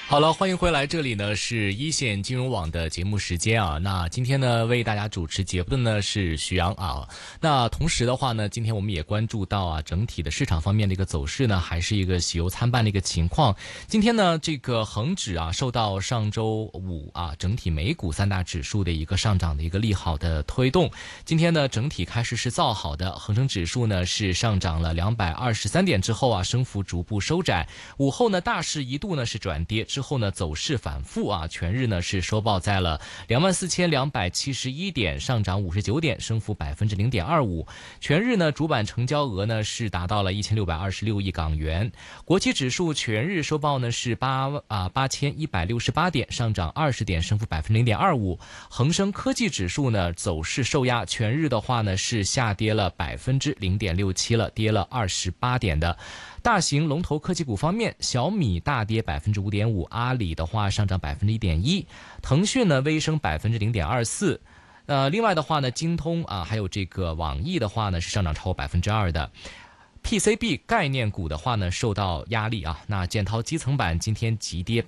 好了，欢迎回来，这里呢是一线金融网的节目时间啊。那今天呢为大家主持节目的呢是徐阳啊。那同时的话呢，今天我们也关注到啊，整体的市场方面的一个走势呢，还是一个喜忧参半的一个情况。今天呢，这个恒指啊，受到上周五啊整体美股三大指数的一个上涨的一个利好的推动，今天呢整体开始是造好的，恒生指数呢是上涨了223点之后啊，升幅逐步收窄。午后呢，大市一度呢是转跌。之后呢，走势反复啊，全日呢是收报在了24271点，上涨59点，升幅0.25%。全日呢，主板成交额呢是达到了1626亿港元。国企指数全日收报呢是8168点，上涨20点，升幅0.25%。恒生科技指数呢走势受压，全日的话呢是下跌了0.67%了，跌了28点的。大型龙头科技股方面，小米大跌5.5%，阿里的话上涨1.1%，腾讯呢微升0.24%。另外的话呢，京通啊，还有这个网易的话呢是上涨超过2%的。PCB 概念股的话呢受到压力啊，那建滔基层板今天急跌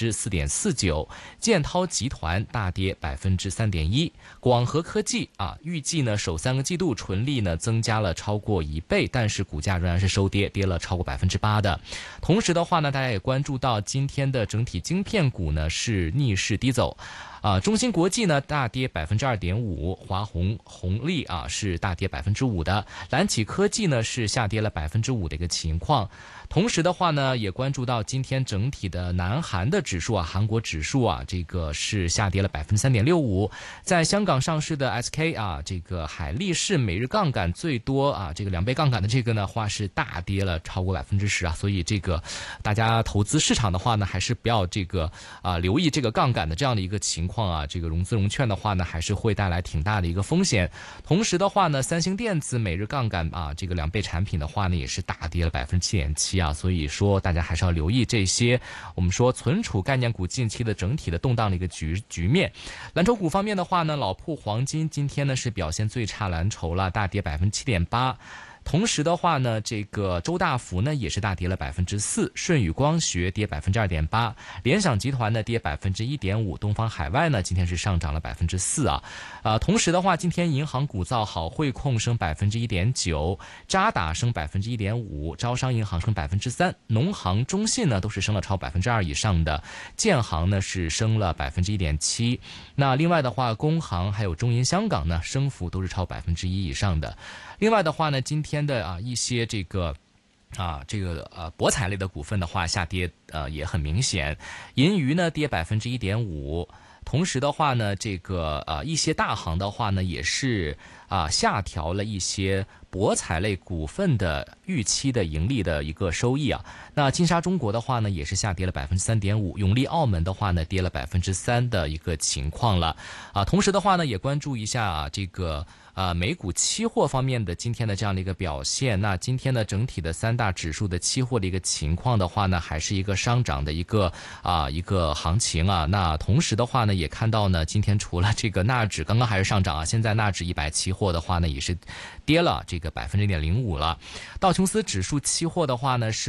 4.49%，建滔集团大跌3.1%，广和科技啊预计呢首3个季度纯利呢增加了超过1倍，但是股价仍然是收跌，跌了超过8%的。同时的话呢，大家也关注到今天的整体晶片股呢是逆势低走。中芯国际呢大跌2.5%，华虹红利啊是大跌5%的，蓝启科技呢是下跌了5%的一个情况。同时的话呢，也关注到今天整体的南韩的指数啊，韩国指数啊，这个是下跌了3.65%。在香港上市的 SK 啊，这个海力士每日杠杆最多啊，这个2倍杠杆的这个呢话是大跌了超过10%啊，所以这个大家投资市场的话呢，还是不要这个留意这个杠杆的这样的一个情况啊，这个融资融券的话呢，还是会带来挺大的一个风险。同时的话呢，三星电子每日杠杆啊，这个2倍产品的话呢，也是大跌了7.7%啊，所以说大家还是要留意这些我们说存储概念股近期的整体的动荡的一个局面。蓝筹股方面的话呢，老铺黄金今天呢是表现最差蓝筹了，大跌7.8%。同时的话呢，这个周大福呢也是大跌了4%，舜宇光学跌2.8%，联想集团呢跌1.5%，东方海外呢今天是上涨了4%啊。同时的话，今天银行股造好，汇控升1.9%，渣打升1.5%，招商银行升3%，农行、中信呢都是升了超2%以上的，建行呢是升了1.7%。那另外的话，工行还有中银香港呢升幅都是超1%以上的。另外的话呢，今天的一些这个博彩类的股份的话下跌也很明显，银娱呢跌1.5%。同时的话呢，这个一些大行的话呢也是下调了一些博彩类股份的预期的盈利的一个收益啊。那金沙中国的话呢也是下跌了3.5%，永利澳门的话呢跌了3%的一个情况了啊。同时的话呢，也关注一下这个美股期货方面的今天的这样的一个表现。那今天呢，整体的三大指数的期货的一个情况的话呢，还是一个上涨的一个行情啊。那同时的话呢，也看到呢，今天除了这个纳指刚刚还是上涨啊，现在纳指100期货的话呢，也是跌了这个0.05%了。道琼斯指数期货的话呢是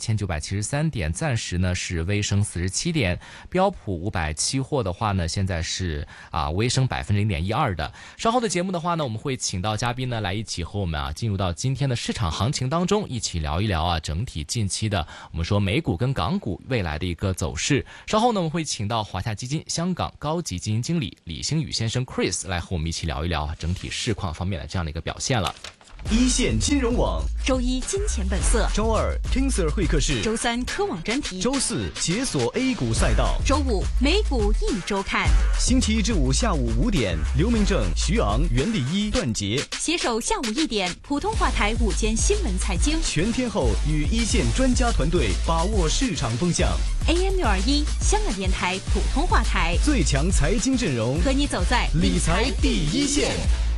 51973点，暂时呢是微升47点。标普500期货的话呢，现在是微升0.12%的。稍后的节目的话呢，我们会请到嘉宾呢来一起和我们进入到今天的市场行情当中，一起聊一聊整体近期的我们说美股跟港股未来的一个走势。稍后呢，我们会请到华夏基金香港高级基金经理李星宇先生 Chris 来和我们一起聊一聊整体市况方面的这样的一个表现了。 一线金融网， 周一金钱本色， 周二 King Sir 会客室， 周三科网专题， 周四解锁 A 股赛道， 周五美股一周看。 星期一至五下午5点，刘明正、徐昂、袁立一、段杰携手下午1点，普通话台午间新闻财经， 全天候与一线专家团队把握市场风向。 AM621香港电台普通话台， 最强财经阵容， 和你走在理财第一线。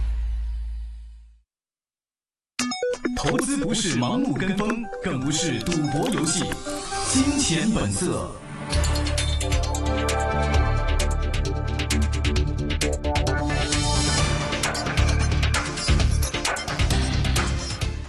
投资不是盲目跟风，更不是赌博游戏。金钱本色。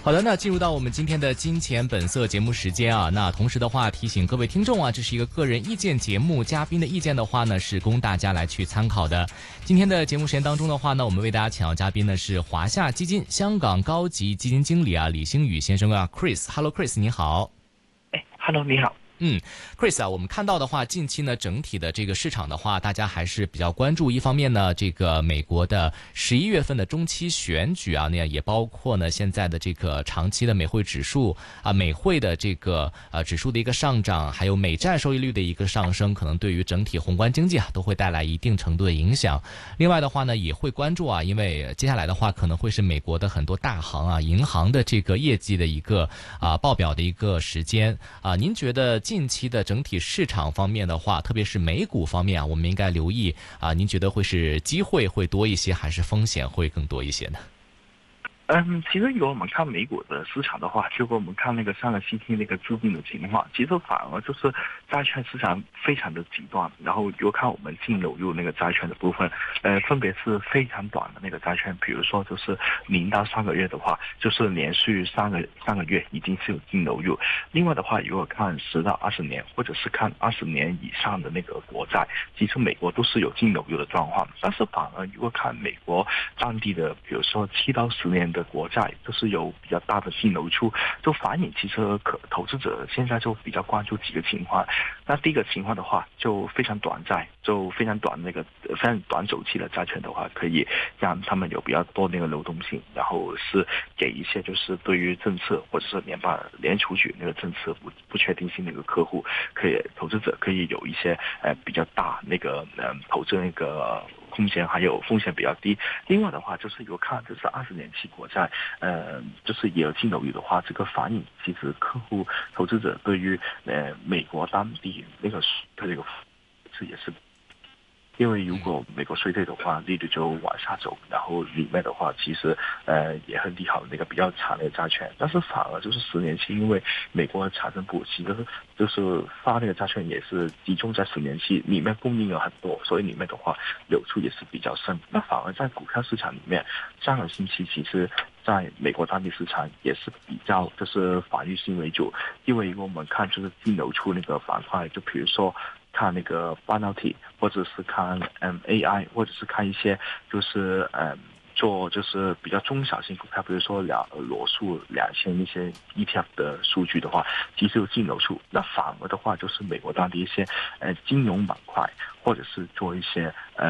好的，那进入到我们今天的金钱本色节目时间啊，那同时的话提醒各位听众啊，这是一个个人意见节目，嘉宾的意见的话呢是供大家来去参考的。今天的节目时间当中的话呢，我们为大家请到嘉宾呢是华夏基金香港高级基金经理啊李星宇先生啊 Chris。Hello Chris， 你好。 Hello， 你好。 Chris 啊，我们看到的话，近期呢，整体的这个市场的话，大家还是比较关注。一方面呢，这个美国的11月份的中期选举啊，那也包括呢现在的这个长期的美汇指数啊，美汇的这个指数的一个上涨，还有美债收益率的一个上升，可能对于整体宏观经济啊都会带来一定程度的影响。另外的话呢，也会关注啊，因为接下来的话可能会是美国的很多大行啊、银行的这个业绩的一个报表的一个时间啊。您觉得近期的整体市场方面的话，特别是美股方面啊，我们应该留意啊，您觉得会是机会会多一些，还是风险会更多一些呢？ 其实如果我们看美股的市场的话，如果我们看那个上个星期那个制定的情况，其实反而就是债券市场非常的极端。然后如果看我们净流入那个债券的部分，分别是非常短的那个债券，比如说就是0到3个月的话，就是连续三个月已经是有净流入。另外的话，如果看10到20年，或者是看20年以上的那个国债，其实美国都是有净流入的状况。但是反而如果看美国当地的，比如说7到10年的国债，就是有比较大的净流出，就反映其实投资者现在就比较关注几个情况。那第一个情况的话，就非常短债，就非常短那个非常短周期的债券的话，可以让他们有比较多那个流动性，然后是给一些就是对于政策或者是联储局那个政策不确定性那个客户，投资者可以有一些比较大那个投资那个空间，还有风险比较低。另外的话，就是有看就是20年期国债，就是也有净流入的话，这个反映其实投资者对于美国当地那个这个也是。因为如果美国衰退的话，利率就往下走，然后里面的话其实也很利好那个比较长的债券，但是反而就是10年期，因为美国的财政部其实就是发那个债券也是集中在10年期，里面供应了很多，所以里面的话流出也是比较深。那反而在股票市场里面，上个星期其实在美国当地市场也是比较就是防御性为主，因为我们看就是净流出那个板块，就比如说看那个半导体，或者是看AI， 或者是看一些就是做就是比较中小型股票，比如说罗素2000一些 ETF 的数据的话，其实有净流出。那反而的话，就是美国当地一些金融板块，或者是做一些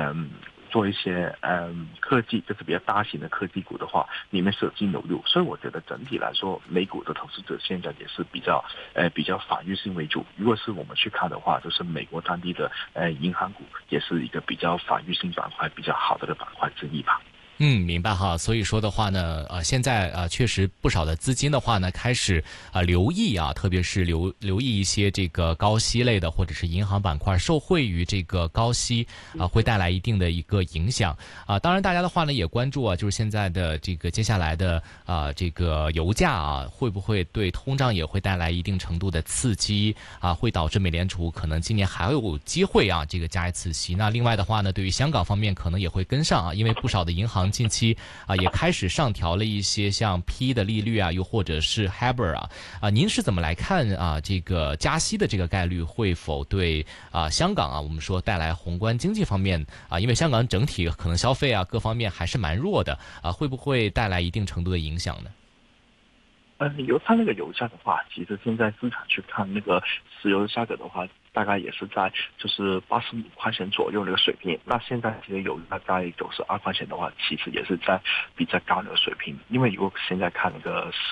科技，就是比较大型的科技股的话，里面是有净流入。所以我觉得整体来说，美股的投资者现在也是比较防御性为主。如果是我们去看的话，就是美国当地的银行股也是一个比较防御性板块比较好的板块之一吧。 明白哈。所以说的话呢，现在确实不少的资金的话呢，开始留意啊，特别是留意一些这个高息类的或者是银行板块，受惠于这个高息会带来一定的一个影响啊。当然，大家的话呢也关注啊，就是现在的这个接下来的这个油价啊，会不会对通胀也会带来一定程度的刺激啊，会导致美联储可能今年还有机会啊这个加一次息。那另外的话呢，对于香港方面可能也会跟上啊，因为不少的银行近期也开始上调了一些像 P 的利率啊，又或者是 HIBOR 您是怎么来看这个加息的这个概率会否对香港我们说带来宏观经济方面因为香港整体可能消费各方面还是蛮弱的会不会带来一定程度的影响呢？ 油它那个油价的话，其实现在市场去看那个石油的价格的话，大概也是在就是85块钱左右那个水平。那现在其实油价在92块钱的话，其实也是在比较高的水平。因为如果现在看那个